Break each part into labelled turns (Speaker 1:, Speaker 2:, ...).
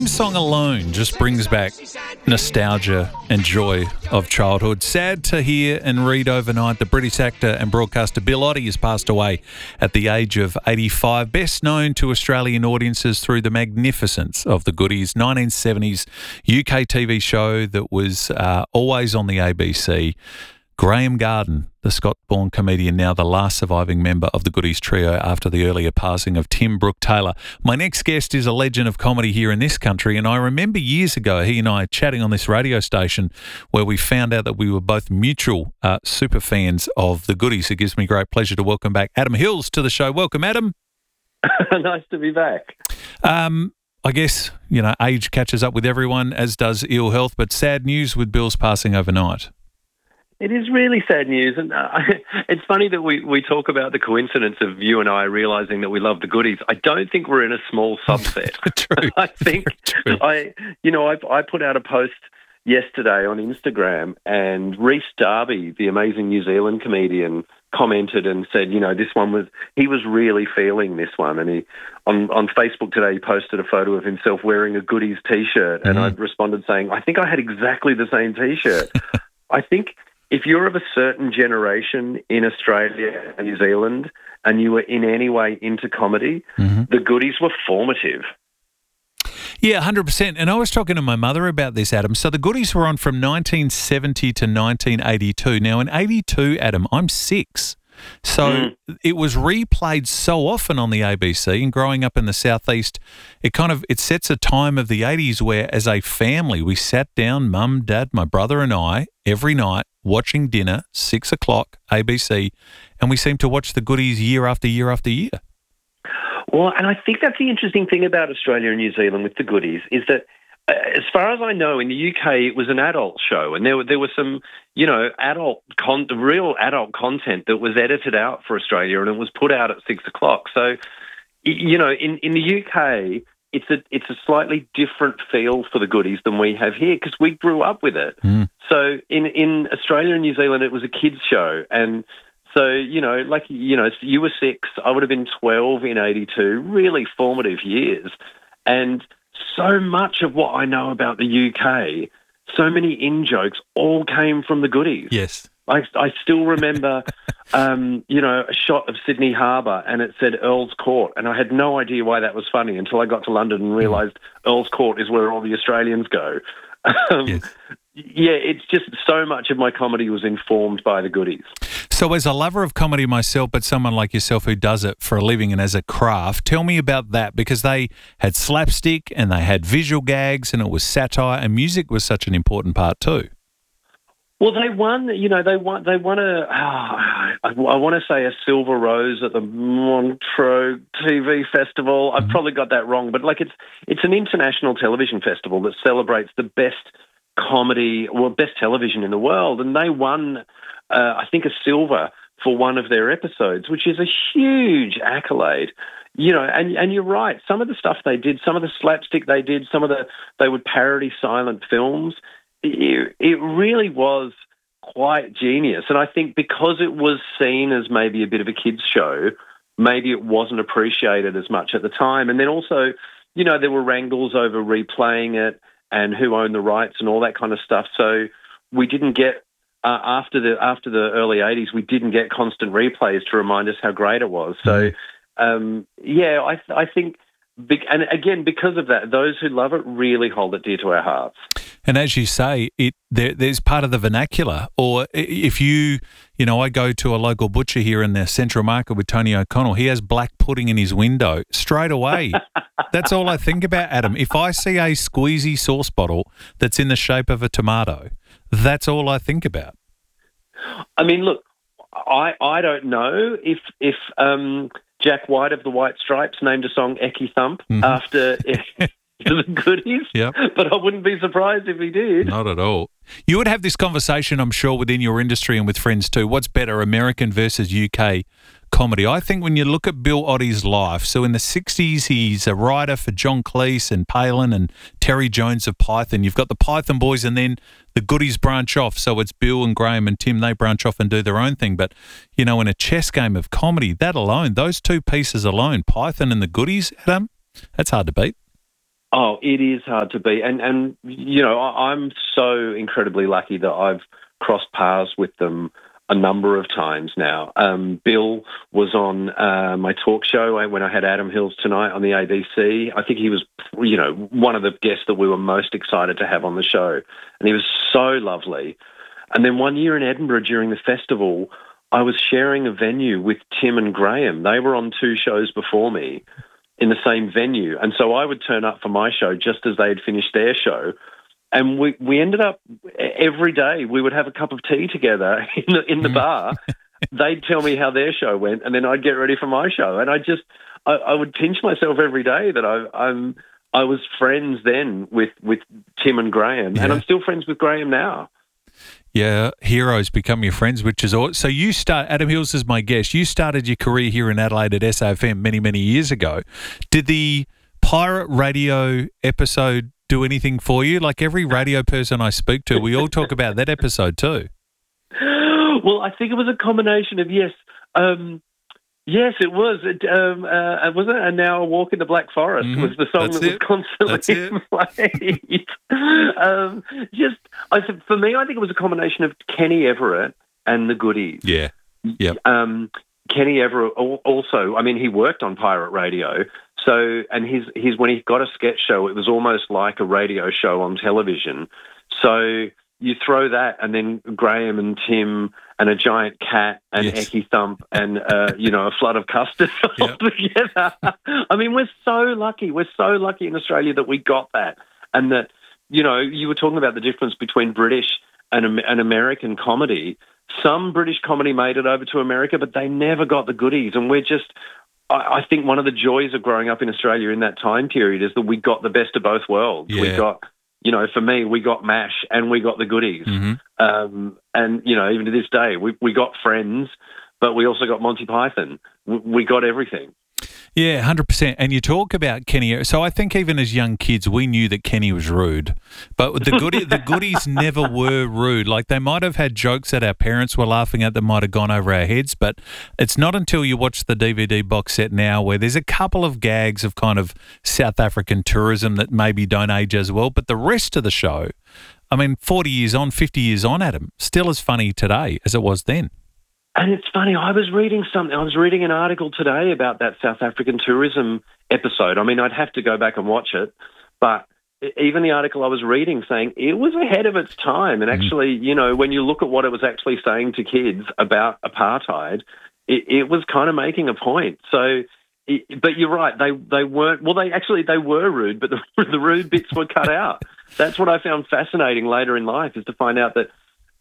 Speaker 1: Song alone just brings back nostalgia and joy of childhood. Sad to hear and read overnight the British actor and broadcaster Bill Oddie has passed away at the age of 85, best known to Australian audiences through the magnificence of The Goodies, 1970s UK TV show that was always on the ABC. Graham Garden, the Scott-born comedian, now the last surviving member of the Goodies trio after the earlier passing of Tim Brooke-Taylor. My next guest is a legend of comedy here in this country, and I remember years ago he and I chatting on this radio station where we found out that we were both mutual super fans of the Goodies. It gives me great pleasure to welcome back Adam Hills to the show. Welcome, Adam.
Speaker 2: Nice to be back.
Speaker 1: I guess, age catches up with everyone, as does ill health, but sad news with Bill's passing overnight.
Speaker 2: It is really sad news, and it's funny that we talk about the coincidence of you and I realising that we love the Goodies. I don't think we're in a small subset.
Speaker 1: True.
Speaker 2: I think I put out a post yesterday on Instagram, and Rhys Darby, the amazing New Zealand comedian, commented and said, he was really feeling this one, and he on Facebook today he posted a photo of himself wearing a Goodies T-shirt, and I responded saying, I think I had exactly the same T-shirt. I think if you're of a certain generation in Australia and New Zealand and you were in any way into comedy, the Goodies were formative.
Speaker 1: Yeah, 100%. And I was talking to my mother about this, Adam. So the Goodies were on from 1970 to 1982. Now, in 82, Adam, I'm 6. So it was replayed so often on the ABC, and growing up in the southeast, it sets a time of the 80s where, as a family, we sat down, mum, dad, my brother and I, every night, watching dinner, 6 o'clock, ABC, and we seemed to watch the Goodies year after year after year.
Speaker 2: Well, and I think that's the interesting thing about Australia and New Zealand with the Goodies is that, as far as I know, in the UK it was an adult show, and there was some, real adult content that was edited out for Australia, and it was put out at 6 o'clock. So, in the UK, it's a slightly different feel for the Goodies than we have here because we grew up with it. So in Australia and New Zealand, it was a kids show, and so you were 6, I would have been 12 in 82. Really formative years, and so much of what I know about the UK, so many in-jokes, all came from the Goodies.
Speaker 1: Yes.
Speaker 2: I still remember, a shot of Sydney Harbour and it said Earl's Court, and I had no idea why that was funny until I got to London and realised Earl's Court is where all the Australians go.
Speaker 1: Yes.
Speaker 2: Yeah, it's just so much of my comedy was informed by the Goodies.
Speaker 1: So as a lover of comedy myself, but someone like yourself who does it for a living and as a craft, tell me about that, because they had slapstick and they had visual gags and it was satire, and music was such an important part too.
Speaker 2: Well, they won a silver rose at the Montreux TV Festival. I've probably got that wrong, but it's an international television festival that celebrates the best best television in the world, and they won, I think, a silver for one of their episodes, which is a huge accolade. And you're right. Some of the stuff they did, some of the slapstick they did, they would parody silent films. It really was quite genius. And I think because it was seen as maybe a bit of a kids' show, maybe it wasn't appreciated as much at the time. And then also, there were wrangles over replaying it and who owned the rights and all that kind of stuff. So we didn't get, after the early 80s, we didn't get constant replays to remind us how great it was. So, I think, and again, because of that, those who love it really hold it dear to our hearts.
Speaker 1: And as you say, there's part of the vernacular. Or if I go to a local butcher here in the Central Market with Tony O'Connell, he has black pudding in his window. Straight away, that's all I think about, Adam. If I see a squeezy sauce bottle that's in the shape of a tomato, that's all I think about.
Speaker 2: I mean, look, I don't know if Jack White of the White Stripes named a song Ecky Thump after the Goodies, but I wouldn't be surprised if he did.
Speaker 1: Not at all. You would have this conversation, I'm sure, within your industry and with friends too. What's better, American versus UK comedy? I think when you look at Bill Oddie's life, so in the 60s, he's a writer for John Cleese and Palin and Terry Jones of Python. You've got the Python boys, and then the Goodies branch off. So it's Bill and Graham and Tim, they branch off and do their own thing. But, in a chess game of comedy, that alone, those two pieces alone, Python and the Goodies, Adam, that's hard to beat.
Speaker 2: Oh, it is hard to beat. And you know, I'm so incredibly lucky that I've crossed paths with them a number of times now. Bill was on my talk show when I had Adam Hills Tonight on the ABC. I think he was, you know, one of the guests that we were most excited to have on the show. And he was so lovely. And then one year in Edinburgh during the festival, I was sharing a venue with Tim and Graham. They were on 2 shows before me in the same venue. And so I would turn up for my show just as they had finished their show. And we ended up every day we would have a cup of tea together in the bar. They'd tell me how their show went, and then I'd get ready for my show. And I would pinch myself every day that I was friends then with Tim and Graham, and I'm still friends with Graham now.
Speaker 1: Yeah, heroes become your friends, which is all. So Adam Hills is my guest. You started your career here in Adelaide at SAFM many, many years ago. Did the pirate radio episode do anything for you? Like every radio person I speak to, we all talk about that episode too.
Speaker 2: Well, I think it was a combination of yes. Yes, it was. Was it? And Now a Walk in the Black Forest was the song that was constantly played. For me, I think it was a combination of Kenny Everett and the Goodies.
Speaker 1: Yeah. Yep.
Speaker 2: Kenny Everett also, I mean, he worked on pirate radio. So, and his when he got a sketch show, it was almost like a radio show on television. So you throw that, and then Graham and Tim and a giant cat and Ecky Thump and a flood of custard all together. I mean, we're so lucky. We're so lucky in Australia that we got that, and that you were talking about the difference between British and American comedy. Some British comedy made it over to America, but they never got the Goodies, and we're just. I think one of the joys of growing up in Australia in that time period is that we got the best of both worlds. Yeah. We got, for me, we got MASH and we got the Goodies. Mm-hmm. And, even to this day, we got Friends, but we also got Monty Python. We got everything.
Speaker 1: Yeah, 100%. And you talk about Kenny. So I think even as young kids, we knew that Kenny was rude. But the Goodies never were rude. Like they might have had jokes that our parents were laughing at that might have gone over our heads. But it's not until you watch the DVD box set now where there's a couple of gags of kind of South African tourism that maybe don't age as well. But the rest of the show, I mean, 40 years on, 50 years on, Adam, still as funny today as it was then.
Speaker 2: And it's funny, I was reading an article today about that South African tourism episode. I mean, I'd have to go back and watch it, but even the article I was reading saying it was ahead of its time. And actually, when you look at what it was actually saying to kids about apartheid, it was kind of making a point. So, but you're right, they weren't, well, they were rude, but the rude bits were cut out. That's what I found fascinating later in life, is to find out that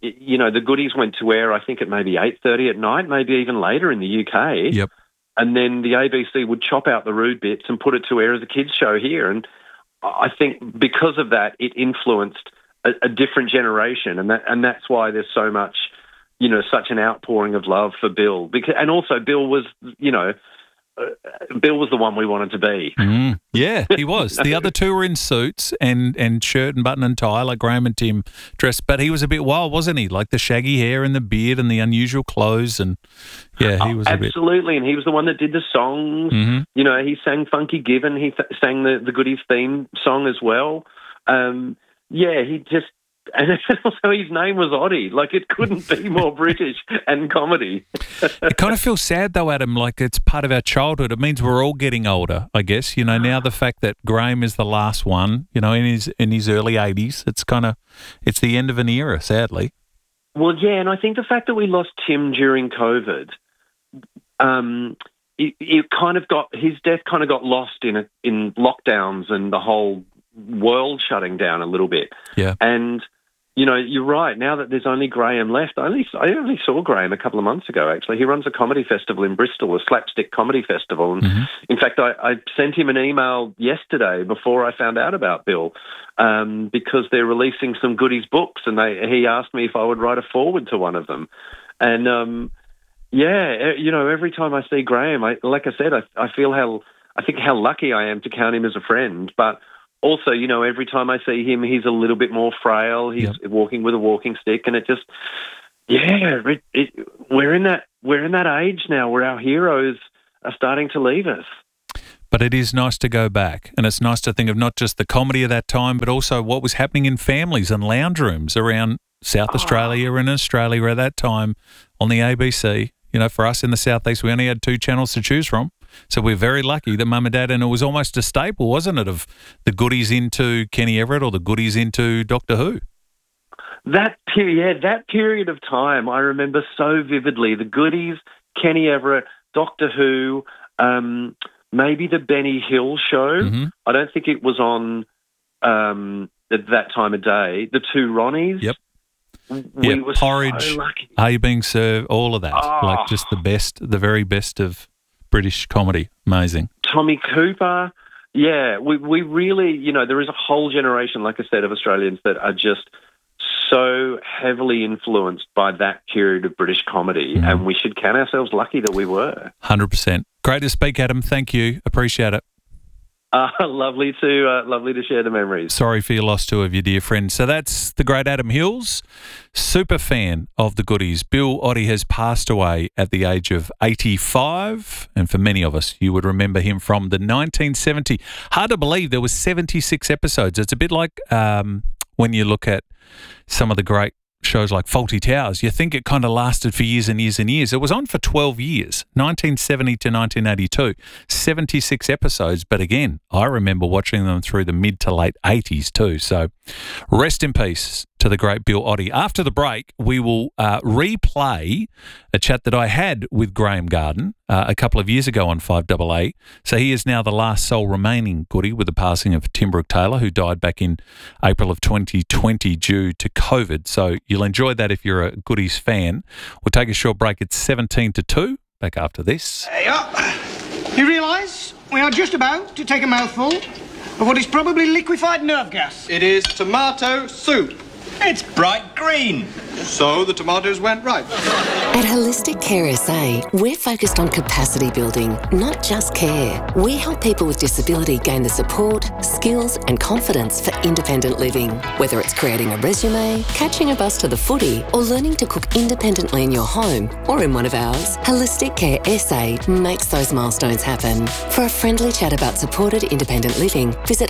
Speaker 2: the Goodies went to air, I think, at maybe 8:30 at night, maybe even later in the UK.
Speaker 1: Yep.
Speaker 2: And then the ABC would chop out the rude bits and put it to air as a kids' show here. And I think because of that, it influenced a different generation, and that's why there's so much, such an outpouring of love for Bill. And also, Bill was, Bill was the one we wanted to be.
Speaker 1: Yeah, he was. The other two were in suits and shirt and button and tie, like Graham and Tim dressed. But he was a bit wild, wasn't he? Like the shaggy hair and the beard and the unusual clothes. And yeah, he was
Speaker 2: absolutely. And he was the one that did the songs. Mm-hmm. He sang Funky Given. He sang the Goodies theme song as well. He just. And also his name was Oddie. Like, it couldn't be more British and comedy.
Speaker 1: It kind of feels sad, though, Adam, like it's part of our childhood. It means we're all getting older, I guess. Now the fact that Graham is the last one, in his early 80s, it's the end of an era, sadly.
Speaker 2: Well, yeah, and I think the fact that we lost Tim during COVID, his death kind of got lost in lockdowns and the whole world shutting down a little bit.
Speaker 1: Yeah.
Speaker 2: And you're right. Now that there's only Graham left, I only saw Graham a couple of months ago, actually. He runs a comedy festival in Bristol, a slapstick comedy festival. And in fact, I sent him an email yesterday before I found out about Bill, because they're releasing some Goodies books, and he asked me if I would write a foreword to one of them. And every time I see Graham, I feel how lucky I am to count him as a friend. But also, every time I see him, he's a little bit more frail. He's walking with a walking stick, and it just, we're in that age now where our heroes are starting to leave us.
Speaker 1: But it is nice to go back, and it's nice to think of not just the comedy of that time, but also what was happening in families and lounge rooms around South Australia and Australia at that time on the ABC. You know, for us in the Southeast, we only had 2 channels to choose from. So we're very lucky that Mum and Dad, and it was almost a staple, wasn't it, of the goodies into Kenny Everett or the goodies into Doctor Who?
Speaker 2: That period of time, I remember so vividly. The goodies, Kenny Everett, Doctor Who, maybe the Benny Hill show.
Speaker 1: Mm-hmm.
Speaker 2: I don't think it was on at that time of day. The 2 Ronnies.
Speaker 1: Yep.
Speaker 2: We were
Speaker 1: Porridge,
Speaker 2: so lucky.
Speaker 1: Are You Being Served? All of that. Like just the very best of British comedy. Amazing.
Speaker 2: Tommy Cooper. Yeah, we really, you know, there is a whole generation, like I said, of Australians that are just so heavily influenced by that period of British comedy, and we should count ourselves lucky that we were.
Speaker 1: 100%. Great to speak, Adam. Thank you. Appreciate it.
Speaker 2: Lovely to share the memories.
Speaker 1: Sorry for your loss too of your dear friend. So that's the great Adam Hills, super fan of the goodies. Bill Oddie has passed away at the age of 85, and for many of us, you would remember him from the 1970. Hard to believe there was 76 episodes. It's a bit like when you look at some of the great shows like Fawlty Towers, you think it kind of lasted for years and years and years. It was on for 12 years, 1970 to 1982, 76 episodes. But again, I remember watching them through the mid to late 80s too. So rest in peace to the great Bill Oddie. After the break, we will replay a chat that I had with Graham Garden a couple of years ago on 5AA. So he is now the last sole remaining goodie with the passing of Tim Brooke-Taylor, who died back in April of 2020 due to COVID. So you'll enjoy that if you're a goodies fan. We'll take a short break at 17 to 2. Back after this.
Speaker 3: Hey up. You realise we are just about to take a mouthful of what is probably liquefied nerve gas.
Speaker 4: It is tomato soup.
Speaker 3: It's bright green.
Speaker 4: So the tomatoes went right.
Speaker 5: At Holistic Care SA, we're focused on capacity building, not just care. We help people with disability gain the support, skills and confidence for independent living. Whether it's creating a resume, catching a bus to the footy, or learning to cook independently in your home or in one of ours, Holistic Care SA makes those milestones happen. For a friendly chat about supported independent living, visit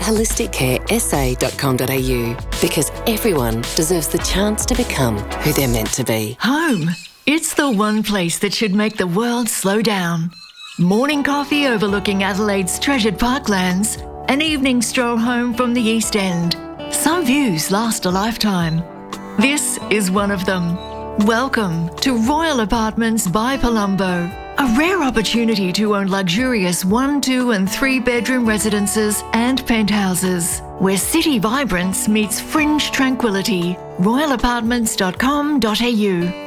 Speaker 5: holisticcaresa.com.au, because everyone deserves the chance to become who they're meant to be.
Speaker 6: Home. It's the one place that should make the world slow down. Morning coffee overlooking Adelaide's treasured parklands. An evening stroll home from the East End. Some views last a lifetime. This is one of them. Welcome to Royal Apartments by Palumbo. A rare opportunity to own luxurious 1, 2 and 3 bedroom residences and penthouses, where city vibrance meets fringe tranquility. royalapartments.com.au.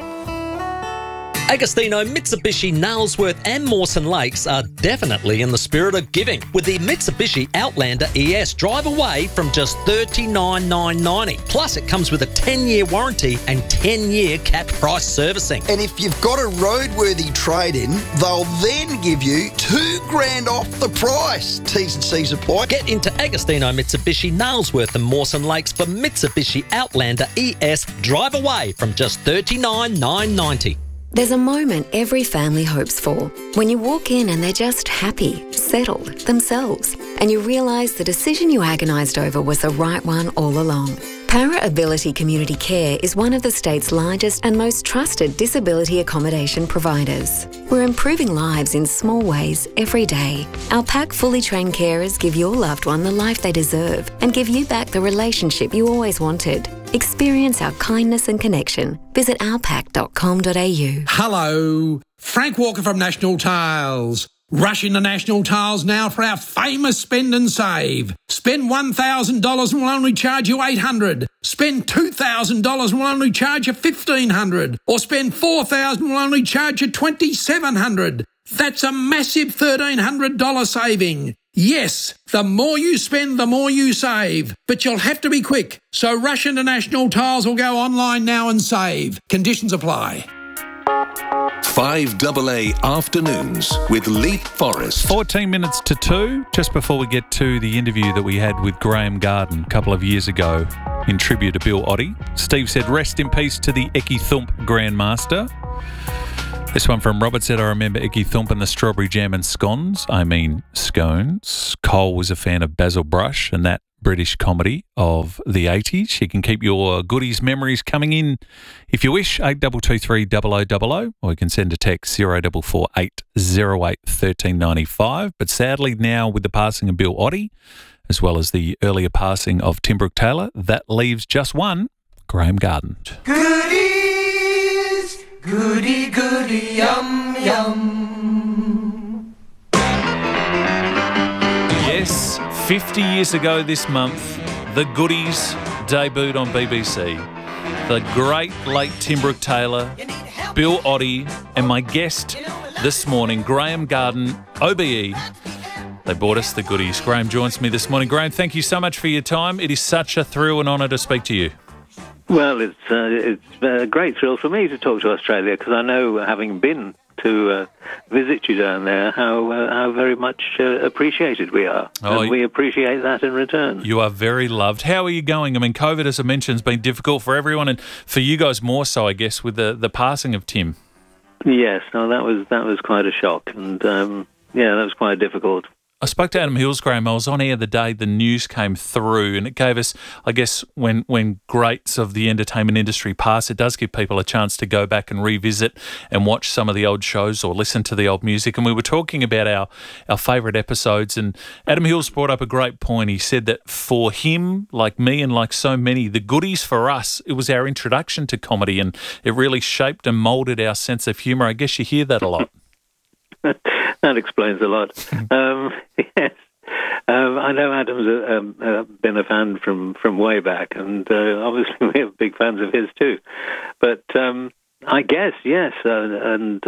Speaker 7: Agostino, Mitsubishi, Nailsworth and Mawson Lakes are definitely in the spirit of giving, with the Mitsubishi Outlander ES. Drive away from just $39,990. Plus, it comes with a 10-year warranty and 10-year capped price servicing.
Speaker 8: And if you've got a roadworthy trade-in, they'll then give you $2,000 off the price. T's and C's apply.
Speaker 7: Get into Agostino, Mitsubishi, Nailsworth and Mawson Lakes for Mitsubishi Outlander ES. Drive away from just $39,990.
Speaker 5: There's a moment every family hopes for, when you walk in and they're just happy, settled, themselves, and you realise the decision you agonised over was the right one all along. Para Ability Community Care is one of the state's largest and most trusted disability accommodation providers. We're improving lives in small ways every day. Our PAC fully trained carers give your loved one the life they deserve and give you back the relationship you always wanted. Experience our kindness and connection. Visit ourpac.com.au.
Speaker 9: Hello, Frank Walker from National Tiles. Rush into National Tiles now for our famous spend and save. Spend $1,000 and we'll only charge you $800. Spend $2,000 and we'll only charge you $1,500. Or spend $4,000 and we'll only charge you $2,700. That's a massive $1,300 saving. Yes, the more you spend, the more you save. But you'll have to be quick. So rush into National Tiles or go online now and save. Conditions apply.
Speaker 10: 5AA Afternoons with Leith Forrest.
Speaker 1: 14 minutes to 2, just before we get to the interview that we had with Graham Garden a couple of years ago in tribute to Bill Oddie. Steve said, rest in peace to the Eki Thump Grandmaster. This one from Robert said, I remember Icky Thump and the strawberry jam and scones. I mean scones. Cole was a fan of Basil Brush and that British comedy of the 80s. You can keep your goodies memories coming in if you wish, 8223 0000, or you can send a text 0448 08 1395. But sadly now with the passing of Bill Oddie, as well as the earlier passing of Tim Brooke Taylor, that leaves just one, Graham Garden.
Speaker 11: Goodies, goody, goody, yum, yum.
Speaker 1: Yes, 50 years ago this month, The Goodies debuted on BBC. The great late Tim Brooke Taylor, Bill Oddie, and my guest this morning, Graham Garden, OBE. They brought us The Goodies. Graham joins me this morning. Graham, thank you so much for your time. It is such a thrill and honour to speak to you.
Speaker 12: Well, it's a great thrill for me to talk to Australia because I know, having been to visit you down there, how very much appreciated we are. And we appreciate that in return.
Speaker 1: You are very loved. How are you going? I mean, COVID, as I mentioned, has been difficult for everyone, and for you guys more so, I guess, with the passing of Tim.
Speaker 12: Yes, no, that was quite a shock, and that was quite difficult.
Speaker 1: I spoke to Adam Hills, Graham. I was on air the day the news came through, and it gave us, I guess, when greats of the entertainment industry pass, it does give people a chance to go back and revisit and watch some of the old shows or listen to the old music. And we were talking about our favourite episodes, and Adam Hills brought up a great point. He said that for him, like me and like so many, The Goodies for us, it was our introduction to comedy, and it really shaped and moulded our sense of humour. I guess you hear that a lot.
Speaker 12: That explains a lot. Yes, I know Adam's been a fan from way back, and obviously we're big fans of his too. But I guess yes, and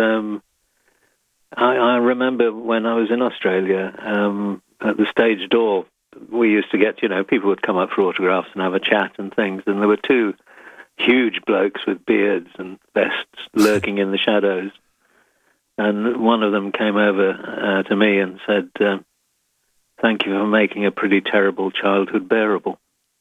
Speaker 12: I remember when I was in Australia at the stage door, we used to get people would come up for autographs and have a chat and things, and there were two huge blokes with beards and vests lurking in the shadows. And one of them came over to me and said, thank you for making a pretty terrible childhood bearable.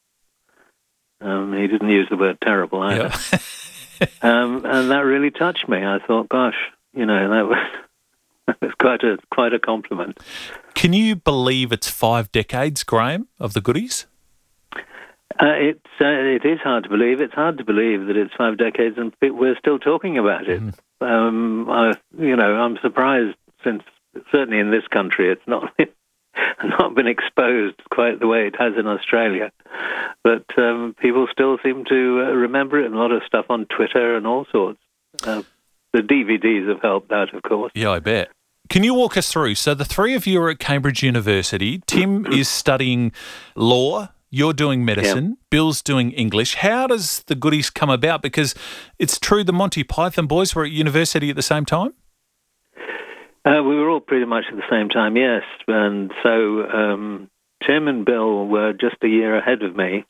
Speaker 12: He didn't use the word terrible either. Yeah. And that really touched me. I thought, gosh, that was quite a compliment.
Speaker 1: Can you believe it's 5 decades, Graham, of The Goodies?
Speaker 12: It is hard to believe. It's hard to believe that it's 5 decades and we're still talking about it. I'm surprised, since certainly in this country it's not been exposed quite the way it has in Australia. But people still seem to remember it, and a lot of stuff on Twitter and all sorts. The DVDs have helped out, of course.
Speaker 1: Yeah, I bet. Can you walk us through? So the three of you are at Cambridge University. Tim is studying law. You're doing medicine. Yep. Bill's doing English. How does The Goodies come about? Because it's true the Monty Python boys were at university at the same time?
Speaker 12: We were all pretty much at the same time, yes. And so Tim and Bill were just a year ahead of me.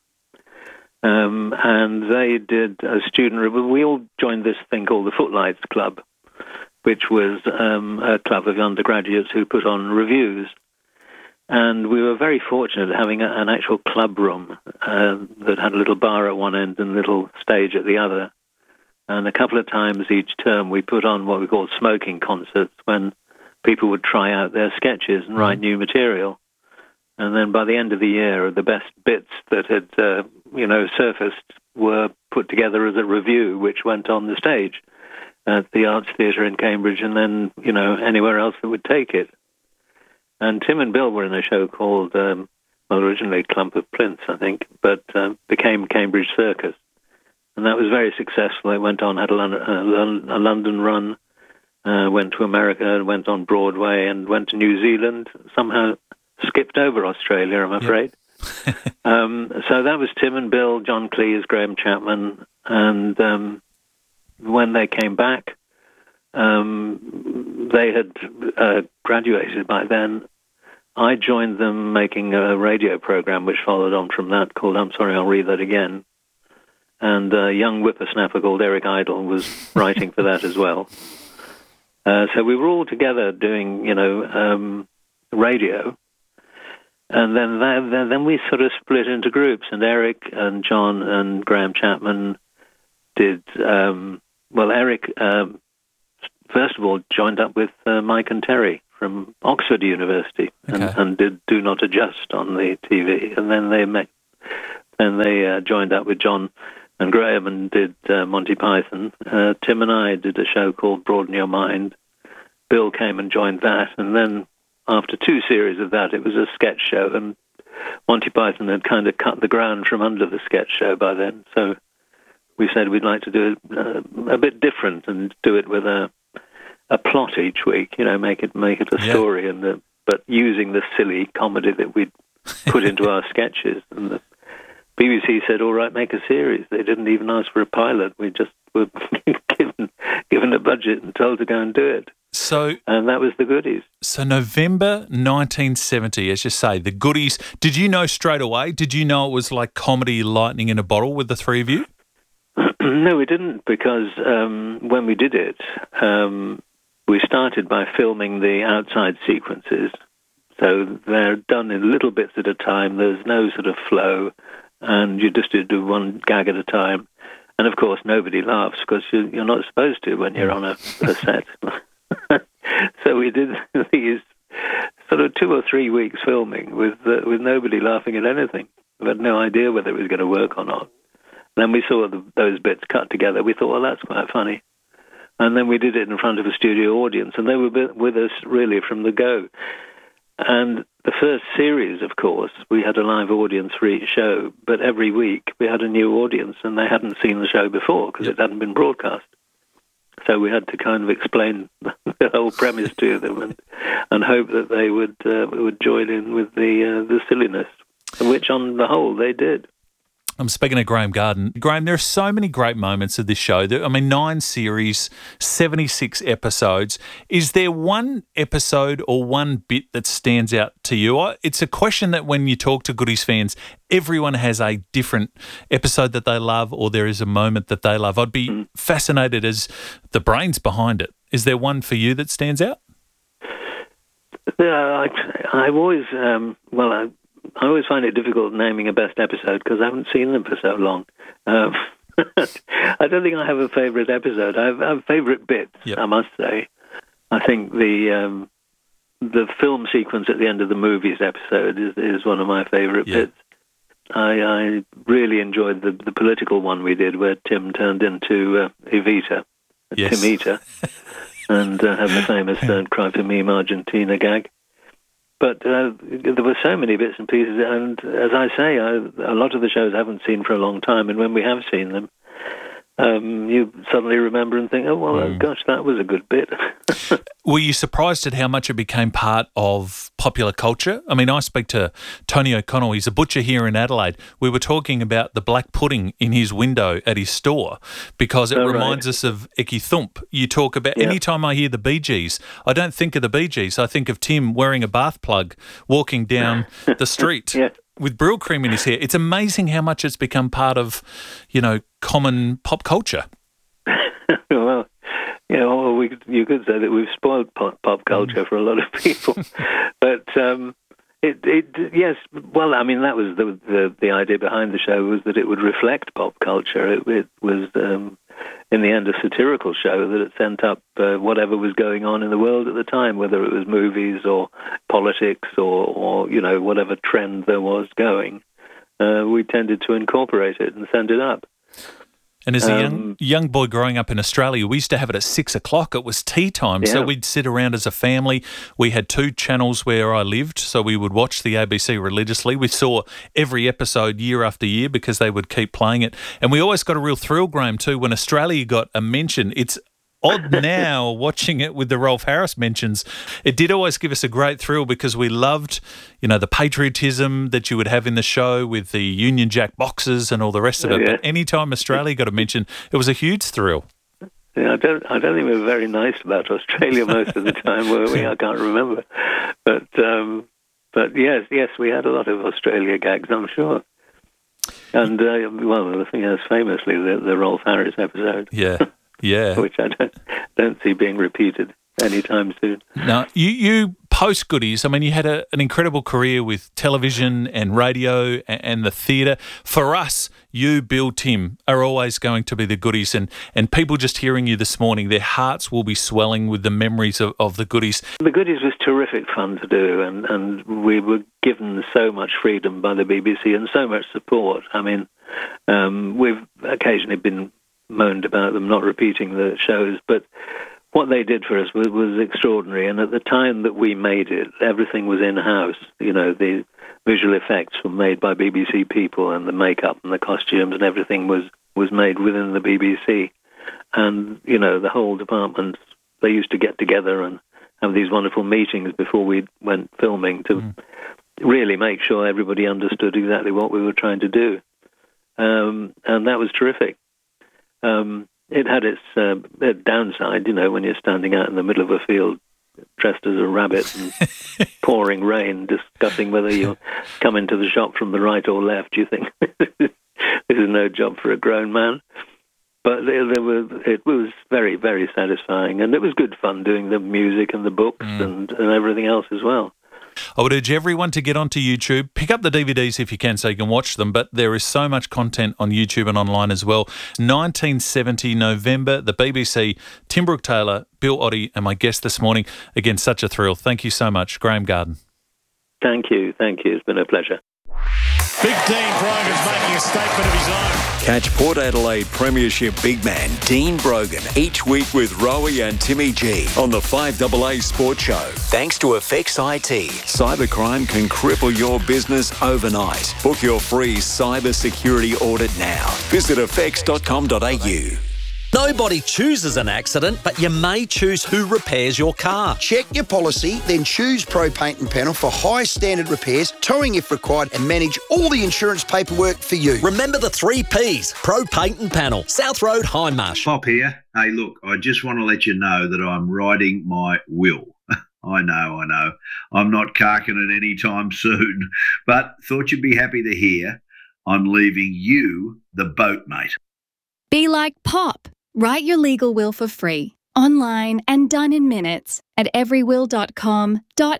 Speaker 12: And they did a student review. We all joined this thing called the Footlights Club, which was a club of undergraduates who put on reviews. And we were very fortunate having an actual club room that had a little bar at one end and a little stage at the other. And a couple of times each term we put on what we called smoking concerts, when people would try out their sketches and write new material. And then by the end of the year, the best bits that had surfaced were put together as a review, which went on the stage at the Arts Theatre in Cambridge, and then anywhere else that would take it. And Tim and Bill were in a show called, originally Clump of Plinths, I think, but became Cambridge Circus. And that was very successful. It went on, had a London run, went to America, and went on Broadway, and went to New Zealand, somehow skipped over Australia, I'm afraid. Yep. So that was Tim and Bill, John Cleese, Graham Chapman, and when they came back, they had graduated by then. I joined them making a radio program which followed on from that called I'm Sorry, I'll Read That Again. And a young whippersnapper called Eric Idle was writing for that as well. So we were all together doing, radio. And then we sort of split into groups, and Eric and John and Graham Chapman did, Eric first of all joined up with Mike and Terry from Oxford University and did Do Not Adjust on the TV. And then they joined up with John and Graham and did Monty Python. Tim and I did a show called Broaden Your Mind. Bill came and joined that. And then after 2 series of that, it was a sketch show. And Monty Python had kind of cut the ground from under the sketch show by then. So we said we'd like to do it a bit different and do it with a plot each week, make it a story, but using the silly comedy that we'd put into our sketches. And the BBC said, all right, make a series. They didn't even ask for a pilot. We just were given a budget and told to go and do it. And that was The Goodies. So November 1970, as you say, The Goodies. Did you know straight away? Did you know it was like comedy lightning in a bottle with the three of you? No, we didn't, because when we did it, we started by filming the outside sequences. So they're done in little bits at a time. There's no sort of flow, and you just do one gag at a time. And, of course, nobody laughs because you're not supposed to when you're on a set. So we did these sort of 2 or 3 weeks filming with nobody laughing at anything. We had no idea whether it was going to work or not. Then we saw those bits cut together. We thought, well, that's quite funny. And then we did it in front of a studio audience, and they were with us really from the go. And the first series, of course, we had a live audience for each show, but every week we had a new audience, and they hadn't seen the show before because it hadn't been broadcast. So we had to kind of explain the whole premise to them and hope that they would join in with the silliness, which on the whole they did. I'm speaking of Graham Garden. Graham, there are so many great moments of this show. 9 series, 76 episodes. Is there one episode or one bit that stands out to you? It's a question that when you talk to Goodies fans, everyone has a different episode that they love, or there is a moment that they love. I'd be fascinated as the brains behind it. Is there one for you that stands out? I've always, I always find it difficult naming a best episode because I haven't seen them for so long. I don't think I have a favourite episode. I have favourite bits, I must say. I think the film sequence at the end of the Movies episode is one of my favourite bits. I really enjoyed the political one we did where Tim turned into Evita, Timita, and had the famous Don't Cry for Me, Argentina gag. But there were so many bits and pieces, and as I say, a lot of the shows I haven't seen for a long time, and when we have seen them, you suddenly remember and think, oh, gosh, that was a good bit. Were you surprised at how much it became part of popular culture? I mean, I speak to Tony O'Connell. He's a butcher here in Adelaide. We were talking about the black pudding in his window at his store because it reminds us of Eki Thump. You talk about, anytime I hear the Bee Gees, I don't think of the Bee Gees. I think of Tim wearing a bath plug, walking down the street with Brill cream in his hair. It's amazing how much it's become part of, common pop culture. Well, you could say that we've spoiled pop culture for a lot of people, but yes. Well, I mean, that was the idea behind the show, was that it would reflect pop culture. It was in the end a satirical show that it sent up whatever was going on in the world at the time, whether it was movies or politics or whatever trend there was going. We tended to incorporate it and send it up. And as a young boy growing up in Australia, we used to have it at 6 o'clock. It was tea time, so we'd sit around as a family. We had 2 channels where I lived, so we would watch the ABC religiously. We saw every episode year after year because they would keep playing it. And we always got a real thrill, Graham, too, when Australia got a mention. It's odd now watching it with the Rolf Harris mentions. It did always give us a great thrill because we loved, the patriotism that you would have in the show with the Union Jack boxes and all the rest of it. But any time Australia got a mention, it was a huge thrill. Yeah, I don't think we were very nice about Australia most of the time, were we? I can't remember. But yes, we had a lot of Australia gags, I'm sure. And I think that's famously the Rolf Harris episode. Yeah, which I don't see being repeated anytime soon. Now, you
Speaker 1: post-Goodies, I mean, you had an incredible career with television and radio and the theatre. For us, you, Bill, Tim, are always going to be the Goodies. And people just hearing you this morning, their hearts will be swelling with the memories of the Goodies.
Speaker 12: The Goodies was terrific fun to do, and we were given so much freedom by the BBC and so much support. I mean, we've occasionally been moaned about them not repeating the shows, but what they did for us was extraordinary. And at the time that we made it, everything was in-house. You know, the visual effects were made by BBC people, and the makeup and the costumes and everything was made within the BBC. And, you know, the whole department, they used to get together and have these wonderful meetings before we went filming to really make sure everybody understood exactly what we were trying to do. And that was terrific. It had its downside, you know, when you're standing out in the middle of a field dressed as a rabbit and pouring rain, discussing whether you come into the shop from the right or left. You think, this is no job for a grown man. But it was very, very satisfying, and it was good fun doing the music and the books and everything else as well.
Speaker 1: I would urge everyone to get onto YouTube, pick up the DVDs if you can so you can watch them, but there is so much content on YouTube and online as well. 1970 November, the BBC, Tim Brooke-Taylor, Bill Oddie, and my guest this morning. Again, such a thrill. Thank you so much, Graham Garden.
Speaker 12: Thank you. It's been a pleasure.
Speaker 13: Big Dean Brogan's making a statement of his own.
Speaker 10: Catch Port Adelaide Premiership big man Dean Brogan each week with Rowie and Timmy G on the 5AA Sports Show. Thanks to Effects IT. Cybercrime can cripple your business overnight. Book your free cyber security audit now. Visit effects.com.au.
Speaker 7: Nobody chooses an accident, but you may choose who repairs your car.
Speaker 8: Check your policy, then choose Pro Paint and Panel for high standard repairs, towing if required, and manage all the insurance paperwork for you.
Speaker 7: Remember the 3 Ps, Pro Paint and Panel, South Road, Hindmarsh.
Speaker 14: Pop here. Hey, look, I just want to let you know that I'm writing my will. I know. I'm not carking it anytime soon, but thought you'd be happy to hear I'm leaving you the boat, mate.
Speaker 15: Be like Pop. Write your legal will for free, online and done in minutes at everywill.com.au.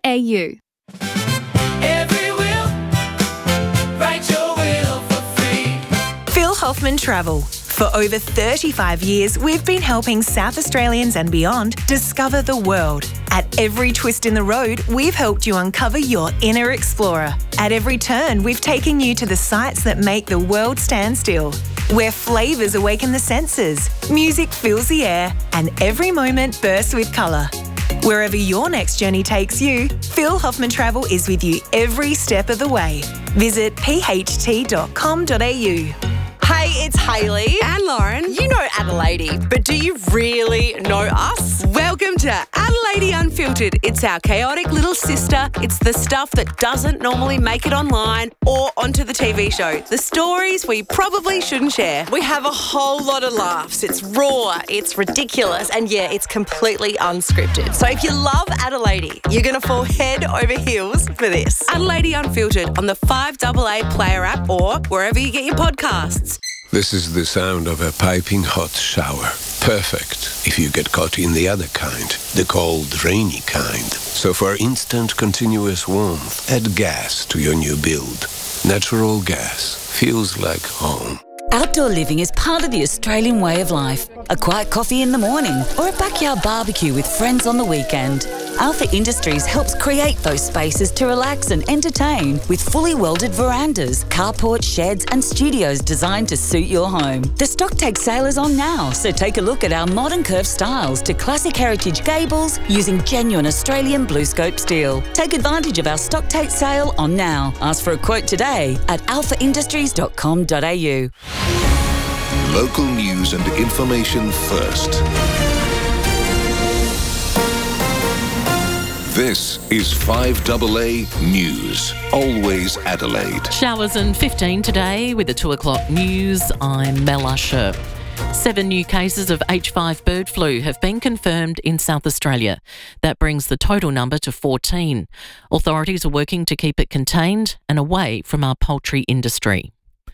Speaker 11: Every will, write your will for free.
Speaker 16: Phil Hoffman Travel. For over 35 years, we've been helping South Australians and beyond discover the world. At every twist in the road, we've helped you uncover your inner explorer. At every turn, we've taken you to the sights that make the world stand still. Where flavours awaken the senses, music fills the air, and every moment bursts with colour. Wherever your next journey takes you, Phil Hoffman Travel is with you every step of the way. Visit pht.com.au.
Speaker 17: Hey, it's Hayley and Lauren. You know Adelaide, but do you really know us? Welcome to Adelaide Unfiltered. It's our chaotic little sister. It's the stuff that doesn't normally make it online or onto the TV show. The stories we probably shouldn't share. We have a whole lot of laughs. It's raw, it's ridiculous, and yeah, it's completely unscripted. So if you love Adelaide, you're going to fall head over heels for this. Adelaide Unfiltered on the 5AA Player app or wherever you get your podcasts.
Speaker 18: This is the sound of a piping hot shower. Perfect if you get caught in the other kind, the cold, rainy kind. So for instant, continuous warmth, add gas to your new build. Natural gas feels like home.
Speaker 19: Outdoor living is part of the Australian way of life. A quiet coffee in the morning or a backyard barbecue with friends on the weekend. Alpha Industries helps create those spaces to relax and entertain with fully welded verandas, carport, sheds and studios designed to suit your home. The stock take sale is on now, so take a look at our modern curved styles to classic heritage gables using genuine Australian BlueScope steel. Take advantage of our stock take sale on now. Ask for a quote today at alphaindustries.com.au.
Speaker 10: Local news and information first. This is 5AA News. Always Adelaide.
Speaker 20: Showers and 15 today with the 2 o'clock news. I'm Mel Usher. 7 new cases of H5 bird flu have been confirmed in South Australia. That brings the total number to 14. Authorities are working to keep it contained and away from our poultry industry.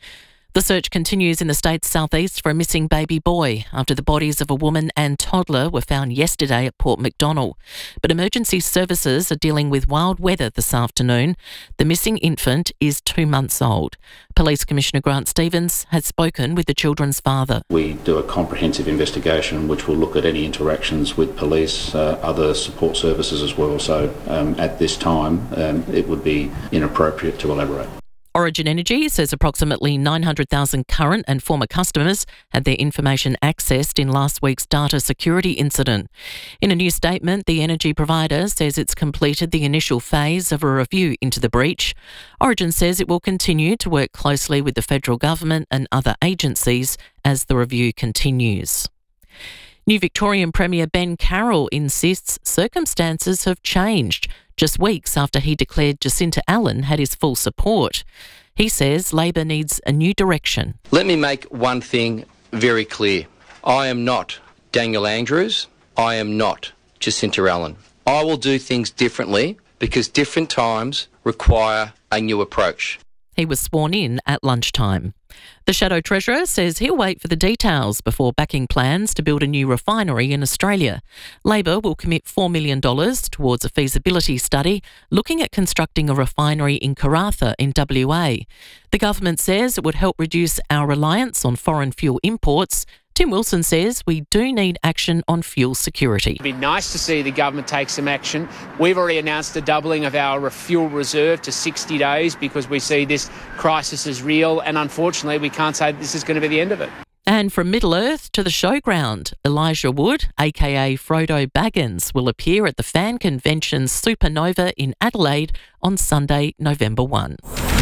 Speaker 20: The search continues in the state's southeast for a missing baby boy after the bodies of a woman and toddler were found yesterday at Port MacDonnell. But emergency services are dealing with wild weather this afternoon. The missing infant is 2 months old. Police Commissioner Grant Stevens has spoken with the children's father.
Speaker 21: We do a comprehensive investigation which will look at any interactions with police, other support services as well. So at this time, it would be inappropriate to elaborate.
Speaker 20: Origin Energy says approximately 900,000 current and former customers had their information accessed in last week's data security incident. In a new statement, the energy provider says it's completed the initial phase of a review into the breach. Origin says it will continue to work closely with the federal government and other agencies as the review continues. New Victorian Premier Ben Carroll insists circumstances have changed just weeks after he declared Jacinta Allen had his full support. He says Labor needs a new direction.
Speaker 22: Let me make one thing very clear. I am not Daniel Andrews. I am not Jacinta Allen. I will do things differently because different times require a new approach.
Speaker 20: He was sworn in at lunchtime. The Shadow Treasurer says he'll wait for the details before backing plans to build a new refinery in Australia. Labor will commit $4 million towards a feasibility study looking at constructing a refinery in Karratha in WA. The government says it would help reduce our reliance on foreign fuel imports. Tim Wilson says we do need action on fuel security.
Speaker 23: It'd be nice to see the government take some action. We've already announced a doubling of our fuel reserve to 60 days because we see this crisis as real, and unfortunately we can't say this is going to be the end of it.
Speaker 20: And from Middle-earth to the showground, Elijah Wood, aka Frodo Baggins, will appear at the Fan Convention Supernova in Adelaide on Sunday, November 1.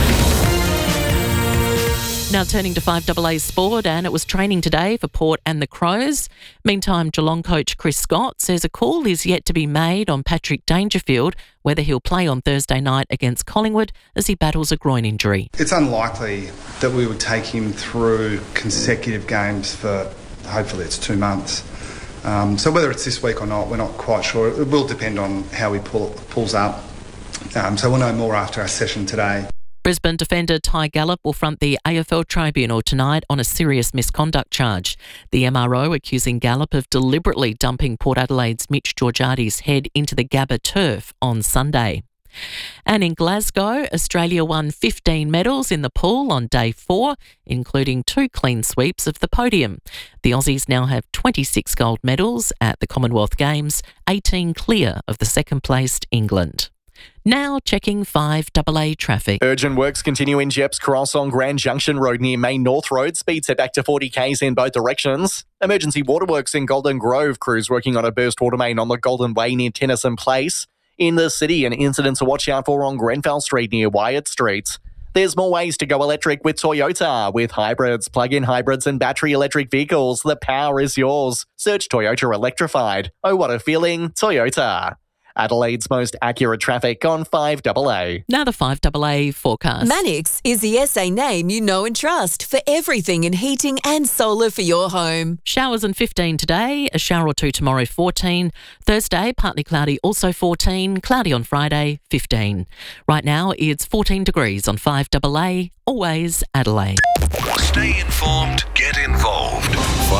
Speaker 20: Now turning to 5AA Sport, and it was training today for Port and the Crows. Meantime, Geelong coach Chris Scott says a call is yet to be made on Patrick Dangerfield, whether he'll play on Thursday night against Collingwood as he battles a groin injury.
Speaker 24: It's unlikely that we would take him through consecutive games for, hopefully it's 2 months. So whether it's this week or not, we're not quite sure. It will depend on how he pulls up. So we'll know more after our session today.
Speaker 20: Brisbane defender Ty Gallop will front the AFL Tribunal tonight on a serious misconduct charge. The MRO accusing Gallop of deliberately dumping Port Adelaide's Mitch Georgiades' head into the Gabba turf on Sunday. And in Glasgow, Australia won 15 medals in the pool on day 4, including 2 clean sweeps of the podium. The Aussies now have 26 gold medals at the Commonwealth Games, 18 clear of the second-placed England. Now checking 5AA traffic.
Speaker 25: Urgent works continue in Jepp's Cross on Grand Junction Road near Main North Road. Speed set back to 40 k's in both directions. Emergency waterworks in Golden Grove. Crews working on a burst water main on the Golden Way near Tennyson Place. In the city, an incident to watch out for on Grenfell Street near Wyatt Street. There's more ways to go electric with Toyota. With hybrids, plug-in hybrids and battery electric vehicles, the power is yours. Search Toyota Electrified. Oh, what a feeling. Toyota. Adelaide's most accurate traffic on 5AA.
Speaker 20: Now the 5AA forecast.
Speaker 26: Mannix is the SA name you know and trust for everything in heating and solar for your home.
Speaker 20: Showers and 15 today, a shower or 2 tomorrow, 14. Thursday, partly cloudy, also 14. Cloudy on Friday, 15. Right now, it's 14 degrees on 5AA, always Adelaide.
Speaker 27: Stay informed, get involved.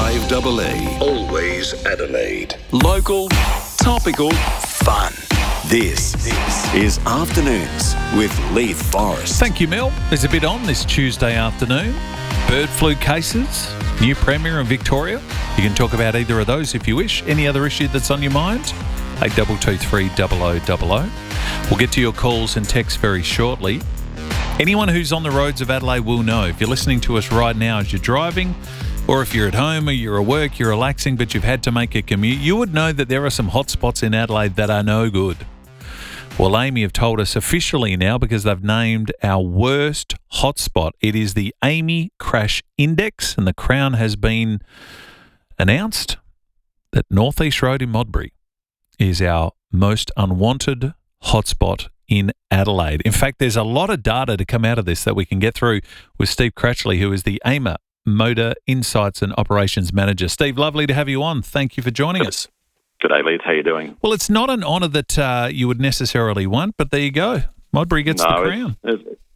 Speaker 27: 5AA, always Adelaide.
Speaker 10: Local, topical, fun. This is Afternoons with Leith Forrest.
Speaker 1: Thank you, Mel. There's a bit on this Tuesday afternoon. Bird flu cases, new Premier in Victoria. You can talk about either of those if you wish. Any other issue that's on your mind? 8223 0000. We'll get to your calls and texts very shortly. Anyone who's on the roads of Adelaide will know. If you're listening to us right now as you're driving, or if you're at home or you're at work, you're relaxing, but you've had to make a commute, you would know that there are some hot spots in Adelaide that are no good. Well, Amy have told us officially now because they've named our worst hotspot. It is the Amy Crash Index, and the Crown has been announced that North East Road in Modbury is our most unwanted hotspot in Adelaide. In fact, there's a lot of data to come out of this that we can get through with Steve Cratchley, who is the AMA Motor Insights and Operations Manager. Steve, lovely to have you on. Thank you for joining us.
Speaker 28: Good day, Leith. How are you doing?
Speaker 1: Well, it's not an honour that you would necessarily want, but there you go. Modbury gets the crown.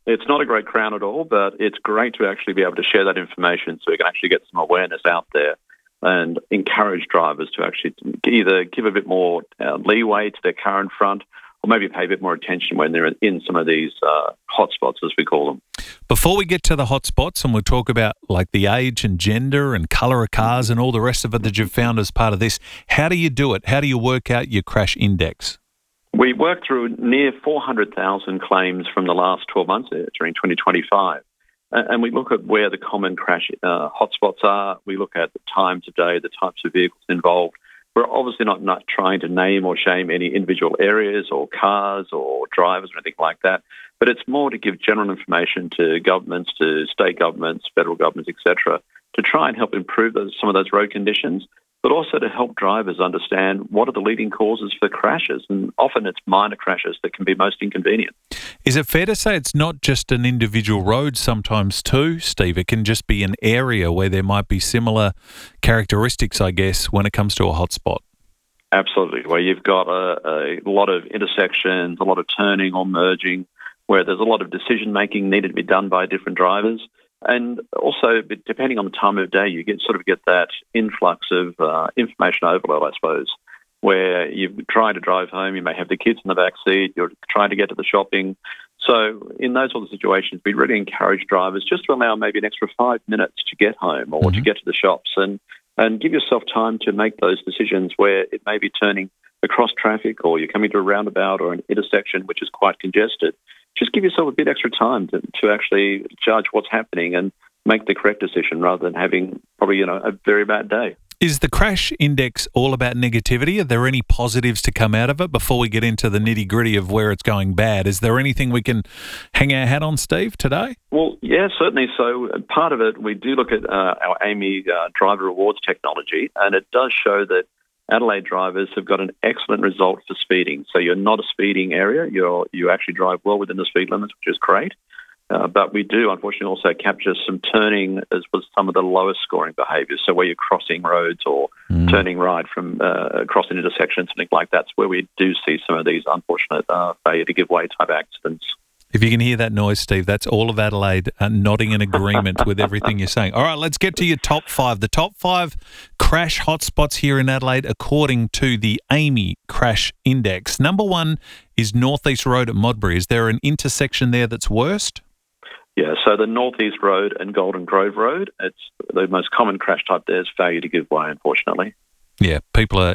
Speaker 2: It's not a great crown at all, but it's great to actually be able to share that information so we can actually get some awareness out there and encourage drivers to actually either give a bit more leeway to their car in front or maybe pay a bit more attention when they're in some of these hotspots, as we call them.
Speaker 1: Before we get to the hotspots, and we'll talk about like the age and gender and colour of cars and all the rest of it that you've found as part of this, how do you do it? How do you work out your crash index?
Speaker 2: We worked through near 400,000 claims from the last 12 months during 2025. And we look at where the common crash hotspots are. We look at the times of day, the types of vehicles involved. We're obviously not trying to name or shame any individual areas or cars or drivers or anything like that, but it's more to give general information to governments, to state governments, federal governments, etc., to try and help improve some of those road conditions, but also to help drivers understand what are the leading causes for crashes. And often it's minor crashes that can be most inconvenient.
Speaker 1: Is it fair to say it's not just an individual road sometimes too, Steve? It can just be an area where there might be similar characteristics, I guess, when it comes to a hotspot.
Speaker 2: Absolutely, where you've got a lot of intersections, a lot of turning or merging, where there's a lot of decision-making needed to be done by different drivers. And also, depending on the time of day, you get that influx of information overload, I suppose, where you're trying to drive home, you may have the kids in the back seat, you're trying to get to the shopping. So in those sort of situations, we really encourage drivers just to allow maybe an extra 5 minutes to get home or to get to the shops and give yourself time to make those decisions where it may be turning across traffic or you're coming to a roundabout or an intersection which is quite congested. Just give yourself a bit extra time to actually judge what's happening and make the correct decision rather than having probably, a very bad day.
Speaker 1: Is the crash index all about negativity? Are there any positives to come out of it before we get into the nitty-gritty of where it's going bad? Is there anything we can hang our hat on, Steve, today?
Speaker 2: Well, yeah, certainly. So part of it, we do look at our AAMI driver rewards technology, and it does show that Adelaide drivers have got an excellent result for speeding. So you're not a speeding area. You actually drive well within the speed limits, which is great. But we do, unfortunately, also capture some turning as was some of the lowest scoring behaviours. So where you're crossing roads or turning right from crossing intersections, something like that's where we do see some of these unfortunate failure to give way type accidents.
Speaker 1: If you can hear that noise, Steve, that's all of Adelaide nodding in agreement with everything you're saying. All right, let's get to your top 5. The top 5 crash hotspots here in Adelaide according to the AAMI Crash Index. Number 1 is Northeast Road at Modbury. Is there an intersection there that's worst?
Speaker 2: Yeah, so the Northeast Road and Golden Grove Road, it's the most common crash type there is failure to give way, unfortunately.
Speaker 1: Yeah, people are,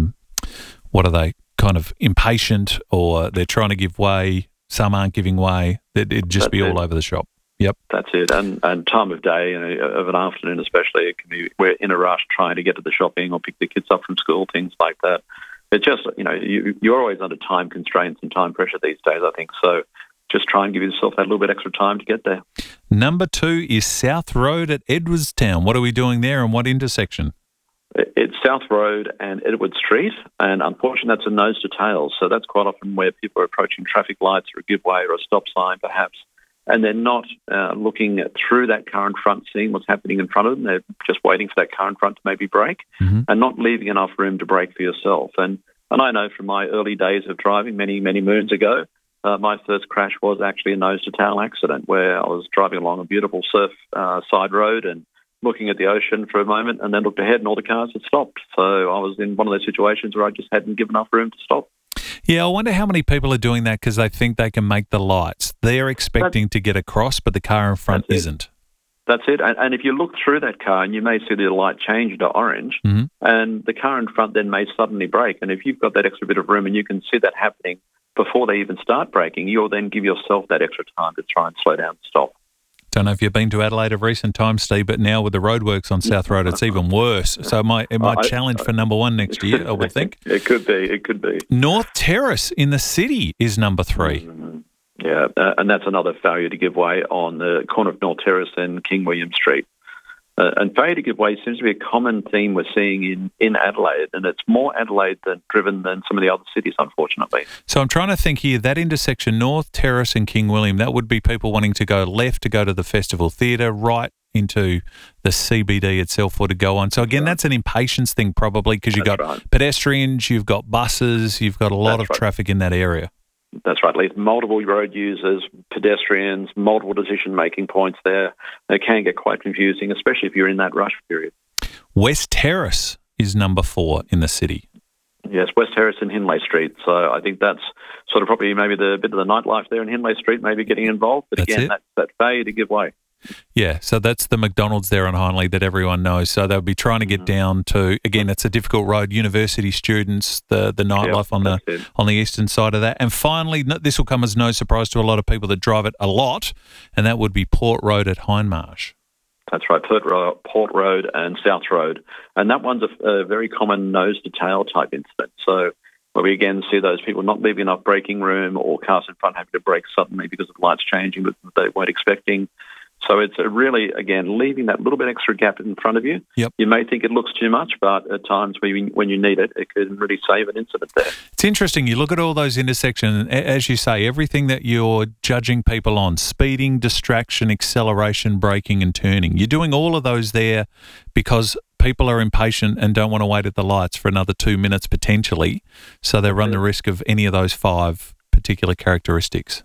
Speaker 1: what are they, kind of impatient or they're trying to give way. Some aren't giving way. It'd just be all over the shop. Yep.
Speaker 2: That's it. And time of day, of an afternoon especially, it can be we're in a rush trying to get to the shopping or pick the kids up from school, things like that. It's just, you're always under time constraints and time pressure these days, I think. So just try and give yourself that little bit extra time to get there.
Speaker 1: Number 2 is South Road at Edwardstown. What are we doing there and what intersection?
Speaker 2: It's South Road and Edward Street, and unfortunately that's a nose to tail. So that's quite often where people are approaching traffic lights or a give way or a stop sign perhaps, and they're not looking through that car in front, seeing what's happening in front of them. They're just waiting for that car in front to maybe brake and not leaving enough room to brake for yourself. And I know from my early days of driving many, many moons ago, my first crash was actually a nose to tail accident where I was driving along a beautiful surf side road and looking at the ocean for a moment and then looked ahead and all the cars had stopped. So I was in one of those situations where I just hadn't given enough room to stop.
Speaker 1: Yeah, I wonder how many people are doing that because they think they can make the lights. They're expecting to get across, but the car in front isn't.
Speaker 2: That's it. And if you look through that car and you may see the light change to orange and the car in front then may suddenly brake. And if you've got that extra bit of room and you can see that happening before they even start braking, you'll then give yourself that extra time to try and slow down and stop.
Speaker 1: Don't know if you've been to Adelaide of recent times, Steve, but now with the roadworks on South Road, it's even worse. So it might challenge for number 1 next year, I would think.
Speaker 2: It could be.
Speaker 1: North Terrace in the city is number 3.
Speaker 2: Yeah, and that's another failure to give way on the corner of North Terrace and King William Street. And failure to give way seems to be a common theme we're seeing in Adelaide, and it's more Adelaide-driven than some of the other cities, unfortunately.
Speaker 1: So I'm trying to think here, that intersection, North Terrace and King William, that would be people wanting to go left to go to the Festival Theatre, right into the CBD itself or to go on. So again, that's an impatience thing probably because you've got pedestrians, you've got buses, you've got a lot of traffic in that area.
Speaker 2: That's right, Leith. Multiple road users, pedestrians, multiple decision-making points there. It can get quite confusing, especially if you're in that rush period.
Speaker 1: West Terrace is number 4 in the city.
Speaker 2: Yes, West Terrace and Hindley Street. So I think that's sort of probably maybe the bit of the nightlife there in Hindley Street, maybe getting involved. But
Speaker 1: That's
Speaker 2: again,
Speaker 1: it.
Speaker 2: that failure to give way.
Speaker 1: Yeah, so that's the McDonald's there on Hindley that everyone knows. So they'll be trying to get down to, again, it's a difficult road, university students, the nightlife on the eastern side of that. And finally, this will come as no surprise to a lot of people that drive it a lot, and that would be Port Road at Hindmarsh.
Speaker 2: That's right, Port Road and South Road. And that one's a very common nose-to-tail type incident. So where we again see those people not leaving enough braking room or cars in front having to brake suddenly because of lights changing that they weren't expecting. So it's really, again, leaving that little bit extra gap in front of you.
Speaker 1: Yep.
Speaker 2: You may think it looks too much, but at times when you need it, it can really save an incident there.
Speaker 1: It's interesting. You look at all those intersections, as you say, everything that you're judging people on, speeding, distraction, acceleration, braking and turning. You're doing all of those there because people are impatient and don't want to wait at the lights for another 2 minutes potentially, so they run the risk of any of those 5 particular characteristics.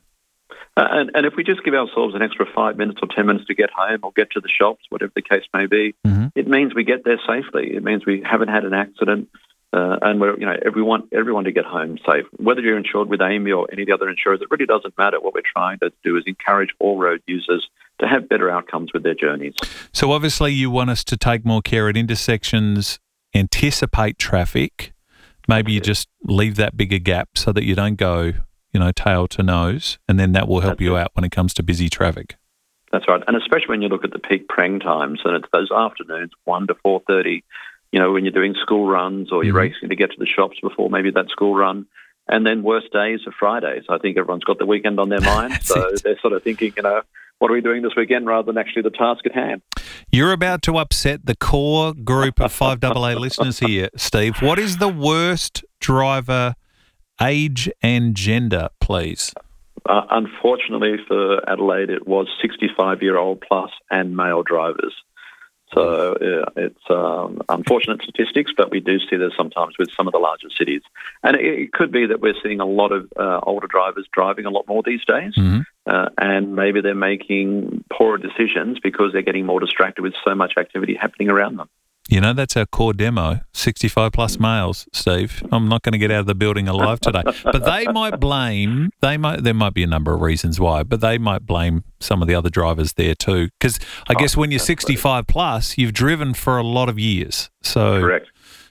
Speaker 2: And if we just give ourselves an extra 5 minutes or 10 minutes to get home or get to the shops, whatever the case may be, it means we get there safely. It means we haven't had an accident, and we're, everyone to get home safe. Whether you're insured with AAMI or any of the other insurers, it really doesn't matter. What we're trying to do is encourage all road users to have better outcomes with their journeys.
Speaker 1: So obviously you want us to take more care at intersections, anticipate traffic. Maybe you just leave that bigger gap so that you don't go tail to nose, and then that will help you out when it comes to busy traffic.
Speaker 2: That's right. And especially when you look at the peak prang times, and it's those afternoons, 1 to 4:30, when you're doing school runs or you're racing to get to the shops before maybe that school run. And then worst days are Fridays. I think everyone's got the weekend on their mind. So they're sort of thinking, what are we doing this weekend rather than actually the task at hand?
Speaker 1: You're about to upset the core group of 5AA listeners here, Steve. What is the worst driver age and gender, please?
Speaker 2: Unfortunately for Adelaide, it was 65-year-old plus and male drivers. So it's unfortunate statistics, but we do see this sometimes with some of the larger cities. And it could be that we're seeing a lot of older drivers driving a lot more these days, and maybe they're making poorer decisions because they're getting more distracted with so much activity happening around them.
Speaker 1: That's our core demo, 65 plus males, Steve. I'm not going to get out of the building alive today. But there might be a number of reasons why, but they might blame some of the other drivers there too. Because I guess when you're 65 plus, you've driven for a lot of years. So
Speaker 2: Correct.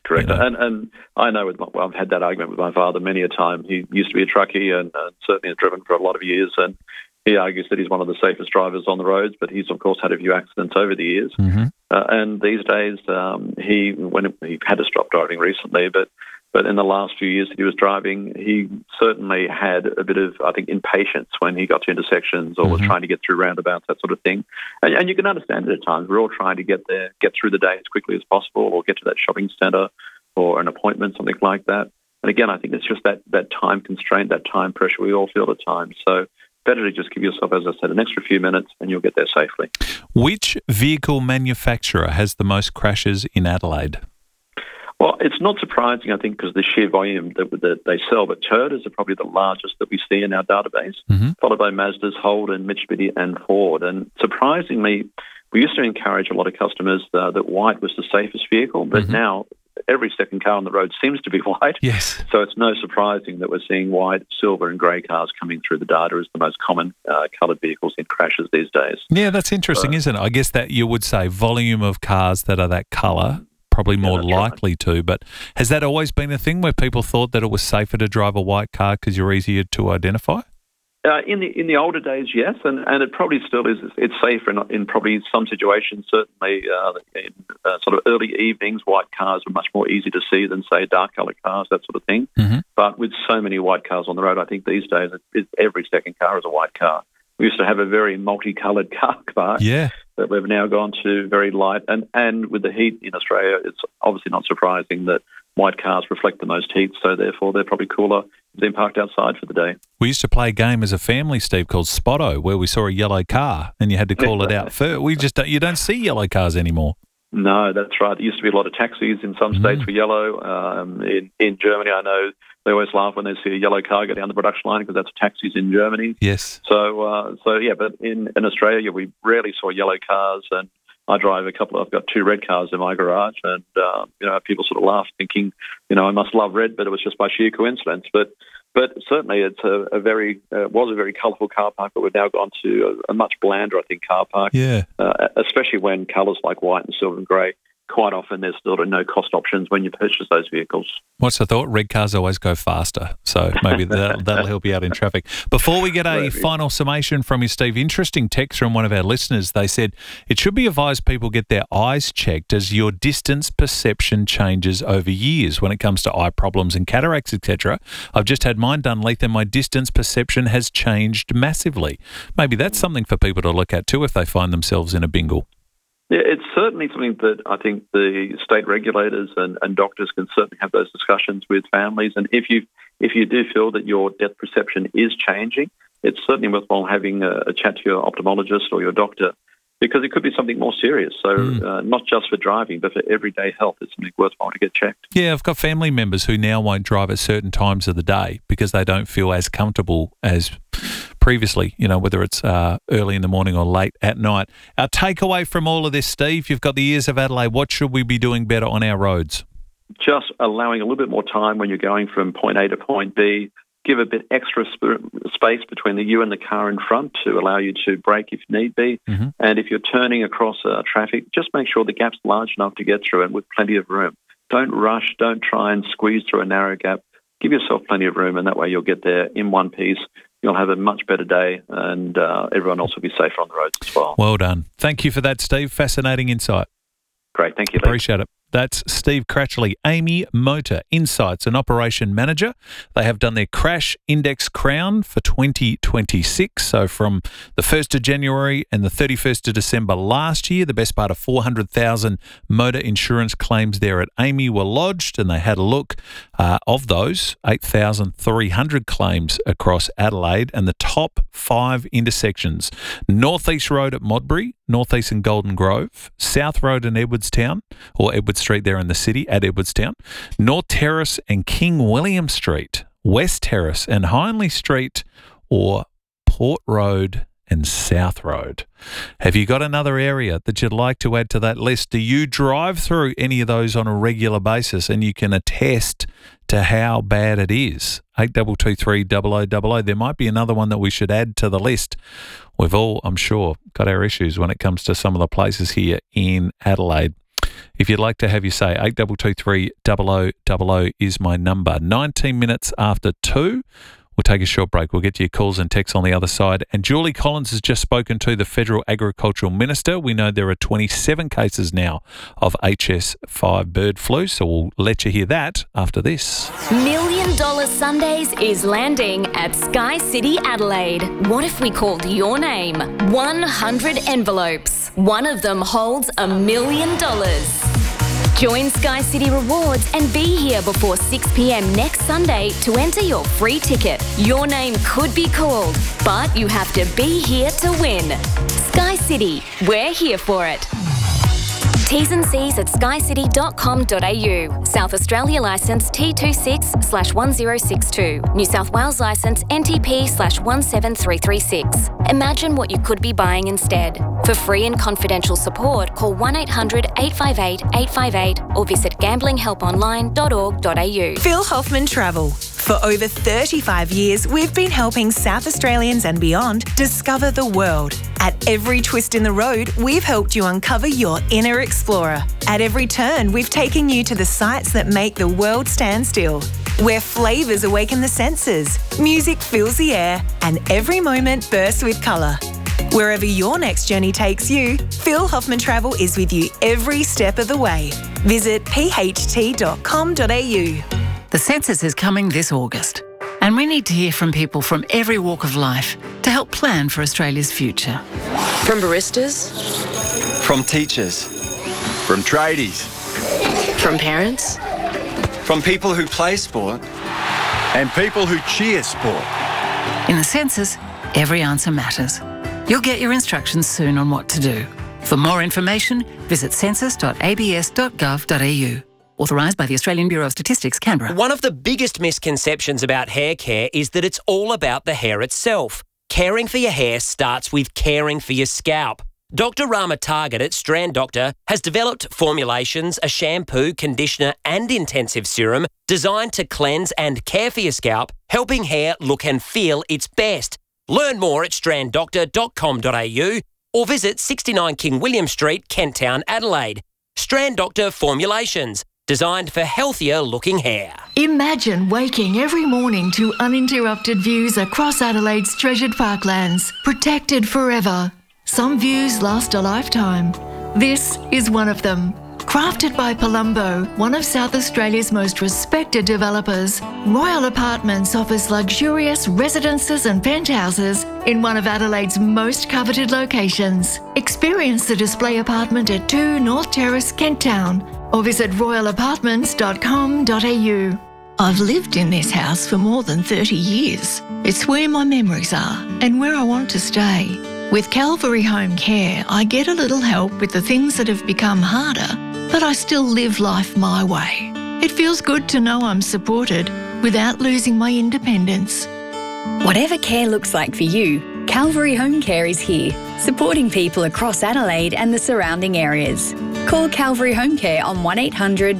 Speaker 2: And I know I've had that argument with my father many a time. He used to be a truckie and certainly has driven for a lot of years, and he argues that he's one of the safest drivers on the roads, but he's, of course, had a few accidents over the years. And these days, he had to stop driving recently, but in the last few years that he was driving, he certainly had a bit of, I think, impatience when he got to intersections or was trying to get through roundabouts, that sort of thing. And you can understand it at times. We're all trying to get through the day as quickly as possible or get to that shopping centre or an appointment, something like that. And again, I think it's just that time constraint, that time pressure we all feel at times. So better to just give yourself, as I said, an extra few minutes and you'll get there safely.
Speaker 1: Which vehicle manufacturer has the most crashes in Adelaide?
Speaker 2: Well, it's not surprising, I think, because the sheer volume that they sell, but Toyotas are probably the largest that we see in our database, followed by Mazdas, Holden, Mitsubishi and Ford. And surprisingly, we used to encourage a lot of customers that white was the safest vehicle, but now every second car on the road seems to be white.
Speaker 1: Yes.
Speaker 2: So it's no surprising that we're seeing white, silver and grey cars coming through the data as the most common coloured vehicles in crashes these days.
Speaker 1: Yeah, that's interesting, isn't it? I guess that you would say volume of cars that are that colour, probably more likely to, but has that always been a thing where people thought that it was safer to drive a white car because you're easier to identify?
Speaker 2: In the older days, yes, and it probably still is. It's safer in probably some situations. Certainly, in sort of early evenings, white cars are much more easy to see than, say, dark-coloured cars, that sort of thing. But with so many white cars on the road, I think these days every second car is a white car. We used to have a very multicoloured car park that we've now gone to very light. And with the heat in Australia, it's obviously not surprising that white cars reflect the most heat, so therefore they're probably cooler than parked outside for the day.
Speaker 1: We used to play a game as a family, Steve, called Spotto, where we saw a yellow car and you had to call it out first. You don't see yellow cars anymore.
Speaker 2: No, that's right. There used to be a lot of taxis in some states were yellow. In Germany, I know they always laugh when they see a yellow car go down the production line because that's taxis in Germany.
Speaker 1: Yes.
Speaker 2: So yeah, but in Australia, we rarely saw yellow cars, and I drive I've got 2 red cars in my garage, and, people sort of laugh thinking, I must love red, but it was just by sheer coincidence. But certainly it's was a very colourful car park, but we've now gone to a much blander, I think, car park.
Speaker 1: Yeah.
Speaker 2: Especially when colours like white and silver and grey, quite often there's sort of no cost options when you purchase those vehicles.
Speaker 1: What's the thought? Red cars always go faster, so maybe that'll help you out in traffic. Before we get a final summation from you, Steve, interesting text from one of our listeners. They said, it should be advised people get their eyes checked as your distance perception changes over years when it comes to eye problems and cataracts, etc. I've just had mine done, Leith, and my distance perception has changed massively. Maybe that's something for people to look at too if they find themselves in a bingle.
Speaker 2: Yeah, it's certainly something that I think the state regulators and doctors can certainly have those discussions with families. And if you do feel that your depth perception is changing, it's certainly worthwhile having a chat to your ophthalmologist or your doctor, because it could be something more serious. So not just for driving, but for everyday health, it's something worthwhile to get checked.
Speaker 1: Yeah, I've got family members who now won't drive at certain times of the day because they don't feel as comfortable as previously, whether it's early in the morning or late at night. Our takeaway from all of this, Steve, you've got the ears of Adelaide. What should we be doing better on our roads?
Speaker 2: Just allowing a little bit more time when you're going from point A to point B. Give a bit extra space between you and the car in front to allow you to brake if need be. Mm-hmm. And if you're turning across traffic, just make sure the gap's large enough to get through and with plenty of room. Don't rush. Don't try and squeeze through a narrow gap. Give yourself plenty of room, and that way you'll get there in one piece. You'll have a much better day, and everyone else will be safer on the roads as well.
Speaker 1: Well done. Thank you for that, Steve. Fascinating insight.
Speaker 2: Great. Thank you, Lee.
Speaker 1: Appreciate it. That's Steve Cratchley, Amy Motor Insights and Operation Manager. They have done their Crash Index Crown for 2026. So from the 1st of January and the 31st of December last year, the best part of 400,000 motor insurance claims there at Amy were lodged, and they had a look. Of those, 8,300 claims across Adelaide, and the top 5 intersections: North East Road at Modbury, North East and Golden Grove, South Road in Edwardstown, or Edward Street there in the city at Edwardstown, North Terrace and King William Street, West Terrace and Hindley Street, or Port Road and South Road. Have you got another area that you'd like to add to that list? Do you drive through any of those on a regular basis and you can attest to how bad it is? 8223 0000. There might be another one that we should add to the list. We've all, I'm sure, got our issues when it comes to some of the places here in Adelaide. If you'd like to have your say, 8223 0000 is my number. 19 minutes after 2. We'll take a short break. We'll get to your calls and texts on the other side. And Julie Collins has just spoken to the Federal Agricultural Minister. We know there are 27 cases now HS5 bird flu, so we'll let you hear that after this.
Speaker 3: $1 Million Sundays is landing at Sky City Adelaide. What if we called your name? 100 envelopes. One of them holds $1 million. Join Sky City Rewards and be here before 6 p.m. next Sunday to enter your free ticket. Your name could be called, but you have to be here to win. Sky City, we're here for it. T's and C's at skycity.com.au. South Australia licence T26/1062. New South Wales licence NTP/17336. Imagine what you could be buying instead. For free and confidential support, call 1-800-858-858 or visit gamblinghelponline.org.au.
Speaker 16: Phil Hoffman Travel. For over 35 years, we've been helping South Australians and beyond discover the world. At every twist in the road, we've helped you uncover your inner explorer. At every turn, we've taken you to the sights that make the world stand still. Where flavours awaken the senses, music fills the air, and every moment bursts with colour. Wherever your next journey takes you, Phil Hoffman Travel is with you every step of the way. Visit pht.com.au.
Speaker 4: The census is coming this August, and we need to hear from people from every walk of life to help plan for Australia's future.
Speaker 5: From baristas,
Speaker 6: from teachers, from tradies,
Speaker 5: from parents,
Speaker 6: from people who play sport, and people who cheer sport.
Speaker 4: In the census, every answer matters. You'll get your instructions soon on what to do. For more information, visit census.abs.gov.au. Authorised by the Australian Bureau of Statistics, Canberra.
Speaker 7: One of the biggest misconceptions about hair care is that it's all about the hair itself. Caring for your hair starts with caring for your scalp. Dr. Rama Target at Strand Doctor has developed formulations, a shampoo, conditioner and intensive serum designed to cleanse and care for your scalp, helping hair look and feel its best. Learn more at stranddoctor.com.au or visit 69 King William Street, Kent Town, Adelaide. Strand Doctor Formulations, designed for healthier looking hair.
Speaker 8: Imagine waking every morning to uninterrupted views across Adelaide's treasured parklands, protected forever. Some views last a lifetime. This is one of them. Crafted by Palumbo, one of South Australia's most respected developers, Royal Apartments offers luxurious residences and penthouses in one of Adelaide's most coveted locations. Experience the display apartment at 2 North Terrace, Kent Town, or visit royalapartments.com.au. I've lived in this house for more than 30 years. It's where my memories are and where I want to stay. With Calvary Home Care, I get a little help with the things that have become harder, but I still live life my way. It feels good to know I'm supported without losing my independence.
Speaker 9: Whatever care looks like for you, Calvary Home Care is here, supporting people across Adelaide and the surrounding areas. Call Calvary Home Care on 1800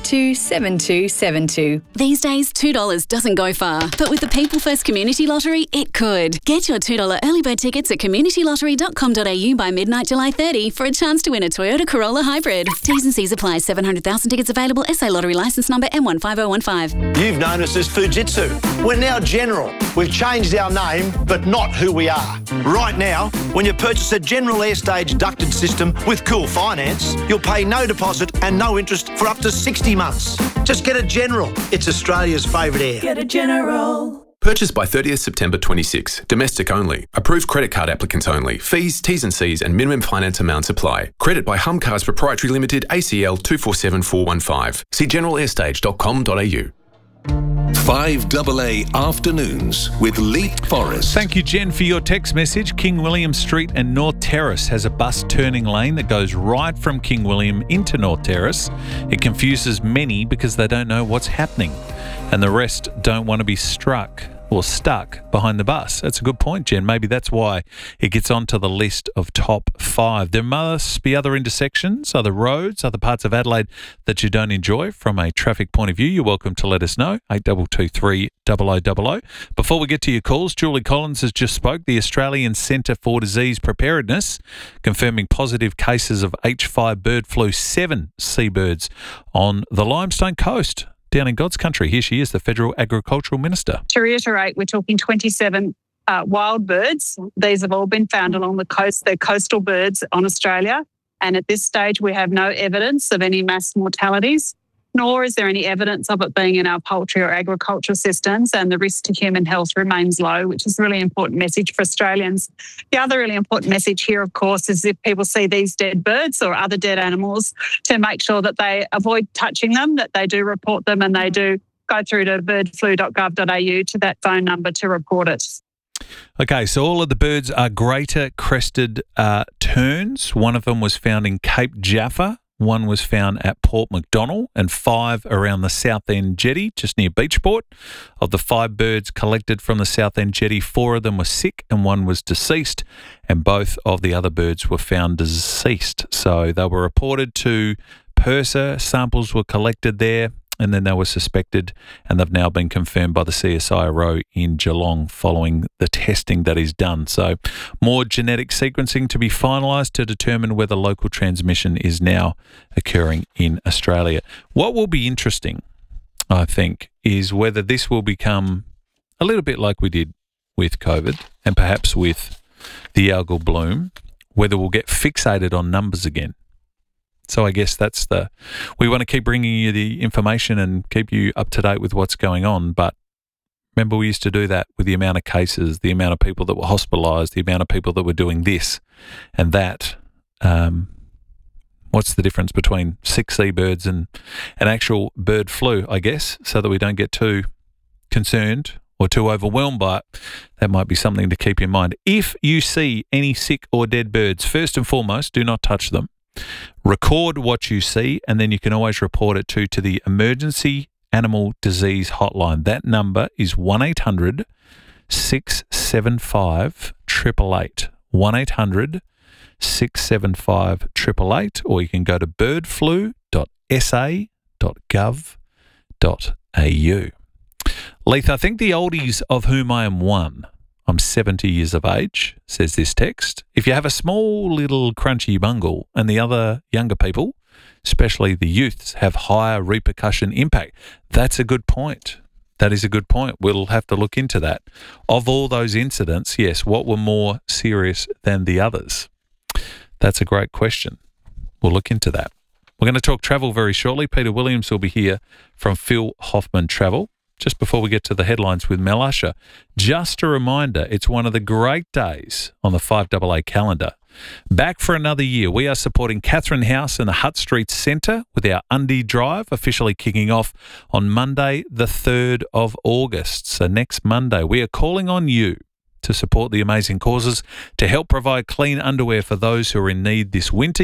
Speaker 9: 527272.
Speaker 12: These days, $2 doesn't go far, but with the People First Community Lottery, it could. Get your $2 early bird tickets at communitylottery.com.au by midnight July 30 for a chance to win a Toyota Corolla Hybrid. T's and C's apply. 700,000 tickets available. SA Lottery licence number M15015.
Speaker 13: You've known us as Fujitsu. We're now General. We've changed our name, but not who we are. Right now, when you purchase a General Airstage ducted system with Cool Finance, you'll pay no deposit and no interest for up to 60 months. Just get a General. It's Australia's favourite air.
Speaker 8: Get a General.
Speaker 14: Purchased by 30th September 26. Domestic only. Approved credit card applicants only. Fees, T's and C's and minimum finance amounts apply. Credit by Humcars Proprietary Limited, ACL 247415. See generalairstage.com.au.
Speaker 27: 5AA Afternoons with Leap Forrest.
Speaker 1: Thank you, Jen, for your text message. King William Street and North Terrace has a bus turning lane that goes right from King William into North Terrace. It confuses many because they don't know what's happening, and the rest don't want to be stuck behind the bus. That's a good point, Jen. Maybe that's why it gets onto the list of top 5. There must be other intersections, other roads, other parts of Adelaide that you don't enjoy from a traffic point of view. You're welcome to let us know. 8223 0000. Before we get to your calls, Julie Collins has just spoke. The Australian Centre for Disease Preparedness confirming positive cases of H5 bird flu, 7 seabirds on the Limestone Coast. Down in God's country, here she is, the Federal Agricultural Minister.
Speaker 15: To reiterate, we're talking 27 wild birds. These have all been found along the coast. They're coastal birds on Australia. And at this stage, we have no evidence of any mass mortalities, nor is there any evidence of it being in our poultry or agricultural systems, and the risk to human health remains low, which is a really important message for Australians. The other really important message here, of course, is if people see these dead birds or other dead animals, to make sure that they avoid touching them, that they do report them, and they do go through to birdflu.gov.au to that phone number to report it.
Speaker 1: Okay, so all of the birds are greater crested terns. One of them was found in Cape Jaffa. One was found at Port McDonnell, and 5 around the South End Jetty, just near Beachport. Of the 5 birds collected from the South End Jetty, 4 of them were sick and 1 was deceased, and both of the other birds were found deceased. So they were reported to PIRSA, samples were collected there, and then they were suspected, and they've now been confirmed by the CSIRO in Geelong following the testing that is done. So more genetic sequencing to be finalised to determine whether local transmission is now occurring in Australia. What will be interesting, I think, is whether this will become a little bit like we did with COVID and perhaps with the algal bloom, whether we'll get fixated on numbers again. So I guess we want to keep bringing you the information and keep you up to date with what's going on. But remember, we used to do that with the amount of cases, the amount of people that were hospitalised, the amount of people that were doing this and that. What's the difference between sick seabirds and an actual bird flu, I guess, so that we don't get too concerned or too overwhelmed by it, that might be something to keep in mind. If you see any sick or dead birds, first and foremost, do not touch them. Record what you see, and then you can always report it to the Emergency Animal Disease Hotline. That number is 1-800-675-888. 1-800-675-888, or you can go to birdflu.sa.gov.au. Leith, I think the oldies of whom I am one. I'm 70 years of age, says this text. If you have a small little crunchy bungle and the other younger people, especially the youths, have higher repercussion impact. That's a good point. That is a good point. We'll have to look into that. Of all those incidents, yes, what were more serious than the others? That's a great question. We'll look into that. We're going to talk travel very shortly. Peter Williams will be here from Phil Hoffman Travel. Just before we get to the headlines with Mel Usher, just a reminder, it's one of the great days on the 5AA calendar. Back for another year, we are supporting Catherine House and the Hutt Street Centre with our Undie Drive, officially kicking off on Monday, the 3rd of August. So next Monday, we are calling on you to support the amazing causes to help provide clean underwear for those who are in need this winter.